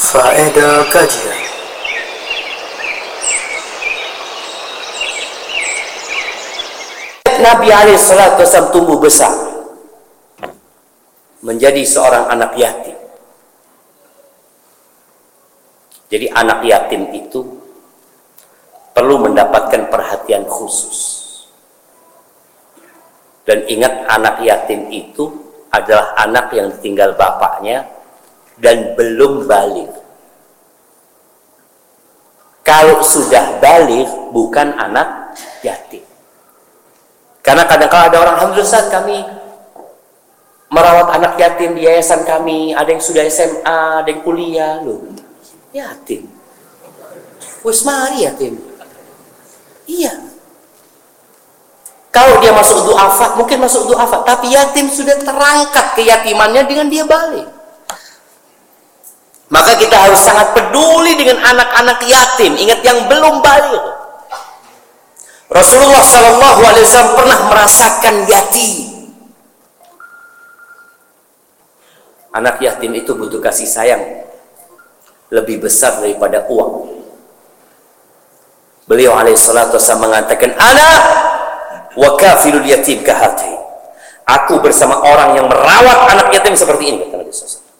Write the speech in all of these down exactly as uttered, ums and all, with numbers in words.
Faedah kajian. Nabi alaihi salatu wasallam tumbuh besar menjadi seorang anak yatim. Jadi anak yatim itu perlu mendapatkan perhatian khusus. Dan ingat, anak yatim itu adalah anak yang ditinggal bapaknya dan belum balik. Kalau sudah balik, bukan anak yatim. Karena kadang-kadang ada orang, alhamdulillah kami merawat anak yatim di yayasan kami, ada yang sudah S M A, ada yang kuliah, loh. Yatim. Wis mari yatim. Iya. Kalau dia masuk du'afa, mungkin masuk du'afa, tapi yatim sudah terangkat keyatimannya dengan dia balik. Maka kita harus sangat peduli dengan anak-anak yatim. Ingat, yang belum balik. Rasulullah Shallallahu Alaihi Wasallam pernah merasakan yatim. Anak yatim itu butuh kasih sayang lebih besar daripada uang. Beliau alaihi salatu wasallam mengatakan, "Ana wa kafilul yatim kahati." Aku bersama orang yang merawat anak yatim seperti ini, kata Nabi sallallahu alaihi wasallam.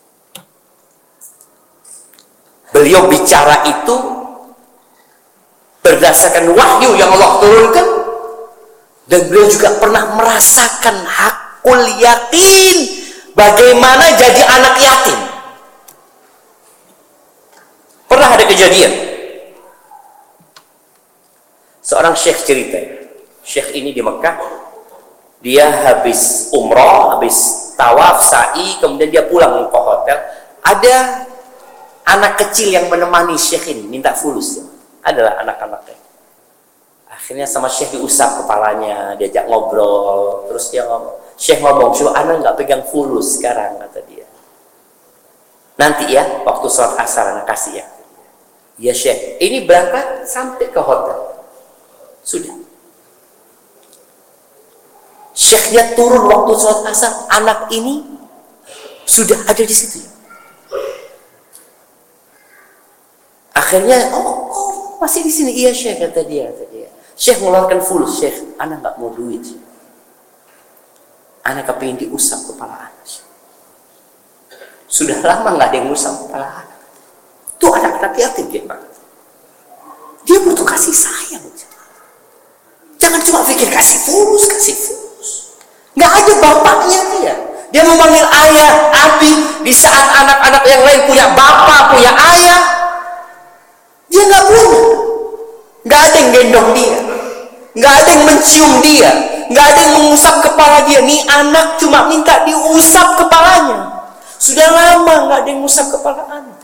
Beliau bicara itu berdasarkan wahyu yang Allah turunkan, dan beliau juga pernah merasakan hakul yatim, bagaimana jadi anak yatim. Pernah ada kejadian, seorang syekh cerita. Syekh ini di Mekah, dia habis umrah, habis tawaf, sa'i, kemudian dia pulang ke hotel. Ada anak kecil yang menemani syekh ini, minta fulus. Adalah anak-anaknya. Akhirnya sama syekh diusap kepalanya, diajak ngobrol. Terus dia ngomong, syekh ngomong, coba anak nggak pegang fulus sekarang, kata dia. Nanti ya, waktu sholat asar anak kasih ya. Ya syekh, ini berangkat sampai ke hotel. Sudah. Syekhnya turun waktu sholat asar, anak ini sudah ada di situ. Akhirnya, oh, oh masih di sini. Iya syekh, kata dia, kata dia. Syekh mengeluarkan fulus. Syekh, anak nggak mau duit. Anak kepingin diusap kepala anak. Sudah lama nggak ada yang usap kepala anak. Itu anak-anak yatim dia, Pak. Dia butuh kasih sayang. Jangan cuma pikir kasih fulus, kasih fulus. Nggak ada bapaknya dia. Dia memanggil ayah, abi. Di saat anak-anak yang lain punya bapak, punya ayah, dia nggak punya. Nggak ada yang gendong dia, nggak ada yang mencium dia, nggak ada yang mengusap kepala dia. Nih anak cuma minta diusap kepalanya. Sudah lama nggak ada yang mengusap kepala anak.